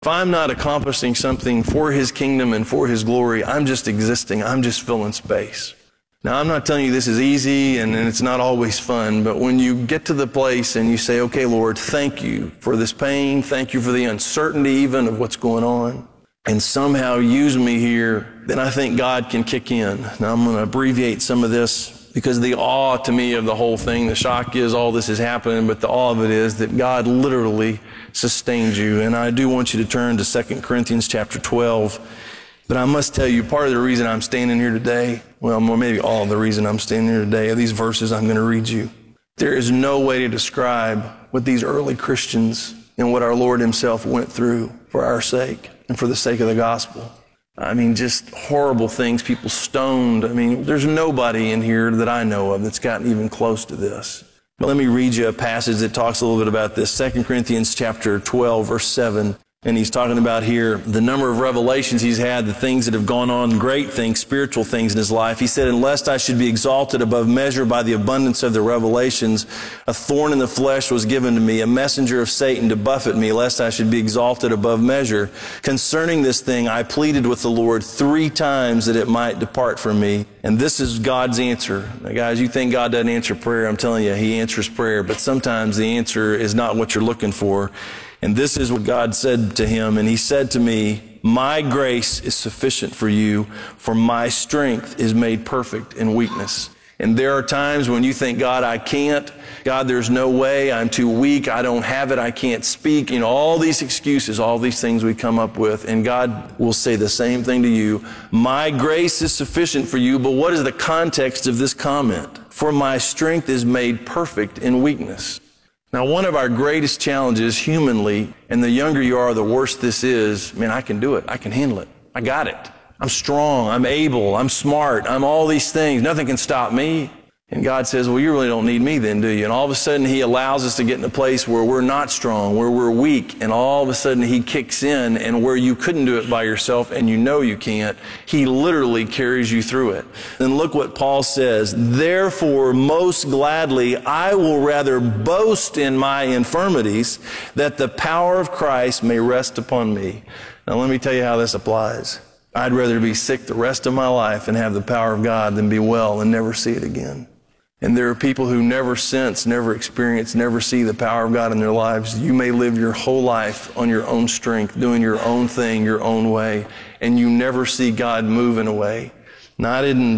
If I'm not accomplishing something for His kingdom and for His glory, I'm just existing. I'm just filling space. Now, I'm not telling you this is easy and it's not always fun, but when you get to the place and you say, okay, Lord, thank you for this pain. Thank you for the uncertainty even of what's going on, and somehow use me here, then I think God can kick in. Now, I'm going to abbreviate some of this because the awe to me of the whole thing, the shock is all this is happening, but the awe of it is that God literally sustains you. And I do want you to turn to 2 Corinthians chapter 12. But I must tell you, part of the reason I'm standing here today, well, maybe all of the reason I'm standing here today are these verses I'm going to read you. There is no way to describe what these early Christians and what our Lord Himself went through for our sake and for the sake of the gospel. I mean, just horrible things, people stoned. I mean, there's nobody in here that I know of that's gotten even close to this. But let me read you a passage that talks a little bit about this. 2 Corinthians chapter 12, verse 7. And he's talking about here the number of revelations he's had, the things that have gone on, great things, spiritual things in his life. He said, "And lest I should be exalted above measure by the abundance of the revelations, a thorn in the flesh was given to me, a messenger of Satan to buffet me, lest I should be exalted above measure. Concerning this thing, I pleaded with the Lord 3 times that it might depart from me." And this is God's answer. Now, guys, you think God doesn't answer prayer. I'm telling you, He answers prayer, but sometimes the answer is not what you're looking for. And this is what God said to him. And He said to me, "My grace is sufficient for you, for my strength is made perfect in weakness." And there are times when you think, God, I can't. God, there's no way. I'm too weak. I don't have it. I can't speak. You know, all these excuses, all these things we come up with. And God will say the same thing to you. My grace is sufficient for you. But what is the context of this comment? For my strength is made perfect in weakness. Now, one of our greatest challenges humanly, and the younger you are, the worse this is, man, I can do it. I can handle it. I got it. I'm strong. I'm able. I'm smart. I'm all these things. Nothing can stop me. And God says, well, you really don't need me then, do you? And all of a sudden, He allows us to get in a place where we're not strong, where we're weak. And all of a sudden, He kicks in, and where you couldn't do it by yourself and you know you can't, He literally carries you through it. Then look what Paul says. "Therefore, most gladly, I will rather boast in my infirmities, that the power of Christ may rest upon me." Now, let me tell you how this applies. I'd rather be sick the rest of my life and have the power of God than be well and never see it again. And there are people who never sense, never experience, never see the power of God in their lives. You may live your whole life on your own strength, doing your own thing, your own way, and you never see God move in a way. Now,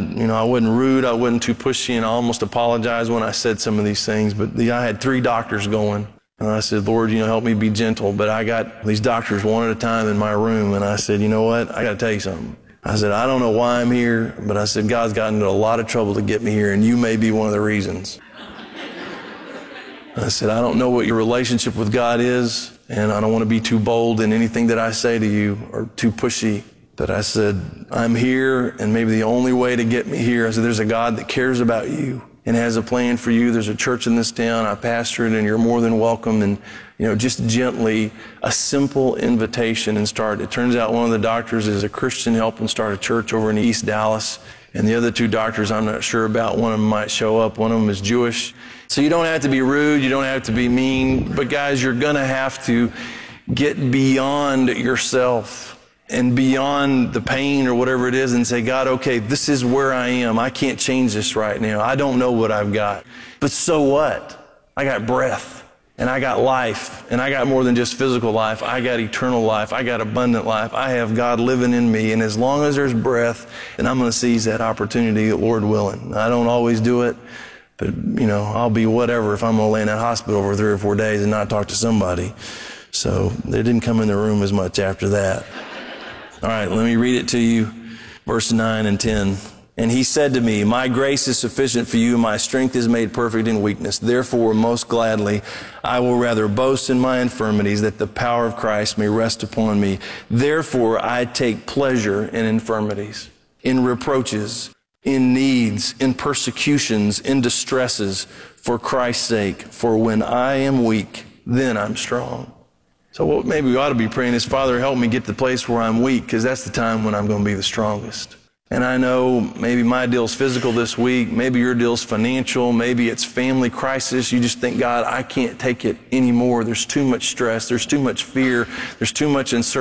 I wasn't rude, I wasn't too pushy, and I almost apologized when I said some of these things, but I had 3 doctors going. And I said, Lord, help me be gentle. But I got these doctors one at a time in my room, and I said, you know what? I got to tell you something. I said, I don't know why I'm here, but I said, God's gotten into a lot of trouble to get me here, and you may be one of the reasons. I said, I don't know what your relationship with God is, and I don't want to be too bold in anything that I say to you or too pushy. But I said, I'm here, and maybe the only way to get me here, I said, there's a God that cares about you and has a plan for you. There's a church in this town. I pastor it, and you're more than welcome. And, just gently, a simple invitation and start. It turns out one of the doctors is a Christian helping start a church over in East Dallas. And the other 2 doctors I'm not sure about. One of them might show up. One of them is Jewish. So you don't have to be rude. You don't have to be mean. But guys, you're going to have to get beyond yourself and beyond the pain or whatever it is and say, God, okay, this is where I am. I can't change this right now. I don't know what I've got. But so what? I got breath. And I got life, and I got more than just physical life. I got eternal life. I got abundant life. I have God living in me, and as long as there's breath, and I'm going to seize that opportunity, Lord willing. I don't always do it, but, I'll be whatever if I'm going to lay in that hospital for 3 or 4 days and not talk to somebody. So they didn't come in the room as much after that. All right, let me read it to you, verse 9 and 10. And he said to me, my grace is sufficient for you. My strength is made perfect in weakness. Therefore, most gladly, I will rather boast in my infirmities, that the power of Christ may rest upon me. Therefore, I take pleasure in infirmities, in reproaches, in needs, in persecutions, in distresses, for Christ's sake. For when I am weak, then I'm strong. So what maybe we ought to be praying is, Father, help me get to the place where I'm weak, because that's the time when I'm going to be the strongest. And I know maybe my deal's physical this week, maybe your deal's financial, maybe it's family crisis. You just think, God, I can't take it anymore. There's too much stress, there's too much fear, there's too much uncertainty.